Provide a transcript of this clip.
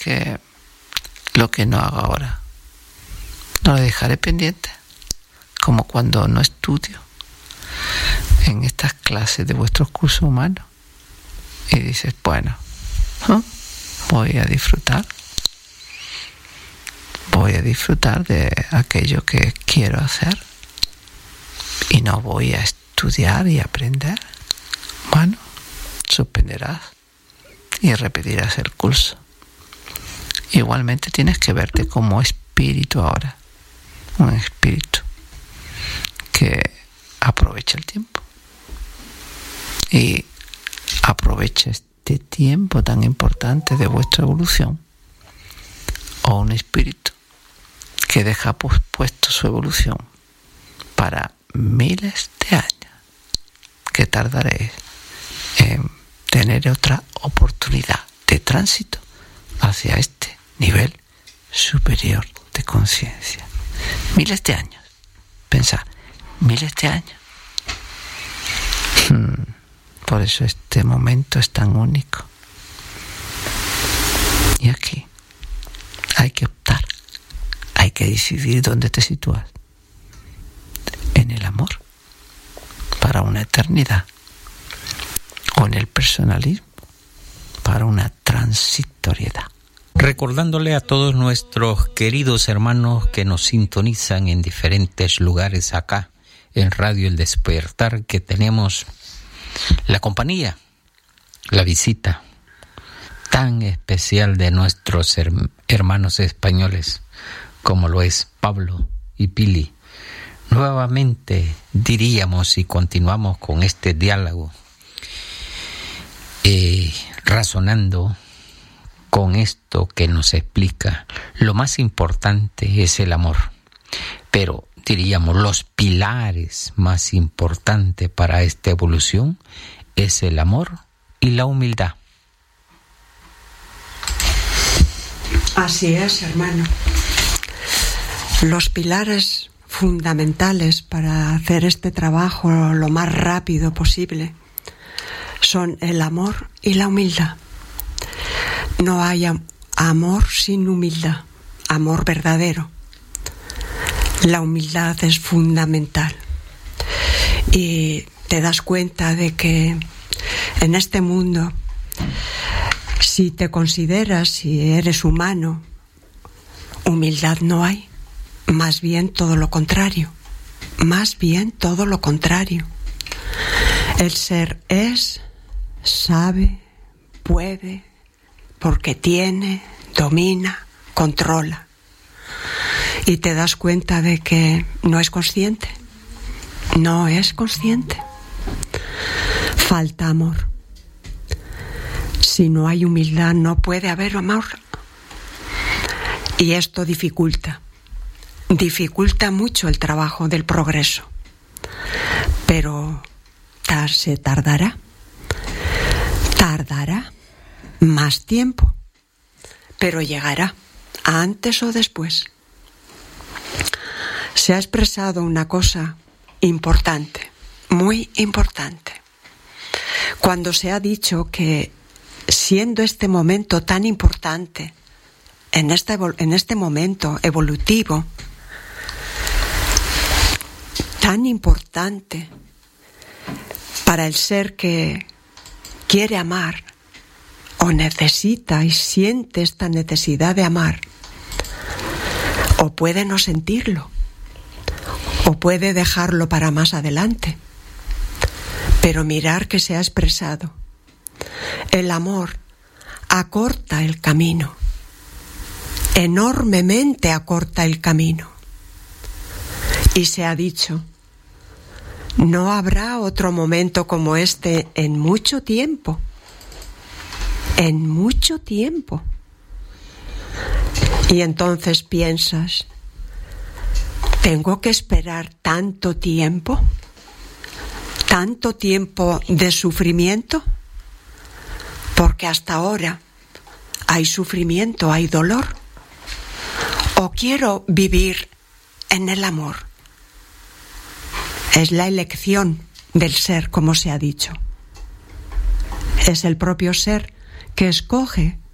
que lo que no haga ahora no lo dejaré pendiente, como cuando no estudio en estas clases de vuestros cursos humanos y dices, bueno, voy a disfrutar de aquello que quiero hacer y no voy a estudiar y aprender. Bueno, suspenderás y repetirás el curso. Igualmente tienes que verte como espíritu ahora, un espíritu que aprovecha el tiempo y aprovecha este tiempo tan importante de vuestra evolución, o un espíritu que deja pospuesto su evolución para miles de años que tardaréis en tener otra oportunidad de tránsito hacia este nivel superior de conciencia. Miles de años. Pensad, miles de años. Por eso este momento es tan único. Y aquí hay que optar, hay que decidir dónde te sitúas. En el amor, para una eternidad, o en el personalismo, para una transitoriedad. Recordándole a todos nuestros queridos hermanos que nos sintonizan en diferentes lugares acá en Radio El Despertar, que tenemos la compañía, la visita tan especial de nuestros hermanos españoles, como lo es Pablo y Pili. Nuevamente diríamos y continuamos con este diálogo, razonando con esto que nos explica. Lo más importante es el amor, pero diríamos los pilares más importantes para esta evolución es el amor y la humildad. Así es, hermano. Los pilares fundamentales para hacer este trabajo lo más rápido posible son el amor y la humildad. No hay amor sin humildad, amor verdadero. La humildad es fundamental. Y te das cuenta de que en este mundo, si te consideras, si eres humano, humildad no hay. Más bien todo lo contrario. Más bien todo lo contrario. El ser es, sabe, puede, porque tiene, domina, controla. Y te das cuenta de que no es consciente. No es consciente. Falta amor. Si no hay humildad, no puede haber amor. Y esto dificulta mucho el trabajo del progreso. Pero se tardará más tiempo, pero llegará, antes o después. Se ha expresado una cosa importante, muy importante, cuando se ha dicho que siendo este momento tan importante, en este momento evolutivo, tan importante para el ser que quiere amar o necesita y siente esta necesidad de amar, o puede no sentirlo, o puede dejarlo para más adelante, pero mirar que se ha expresado. El amor acorta el camino, enormemente acorta el camino. Y se ha dicho, no habrá otro momento como este en mucho tiempo. En mucho tiempo. Y entonces piensas, ¿tengo que esperar tanto tiempo? ¿Tanto tiempo de sufrimiento? Porque hasta ahora hay sufrimiento, hay dolor. ¿O quiero vivir en el amor? Es la elección del ser, como se ha dicho. Es el propio ser que escoge